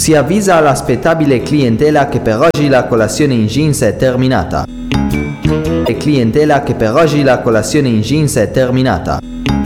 Si avvisa all'aspettabile clientela che per oggi la colazione in jeans è terminata. E clientela che per oggi la colazione in jeans è terminata.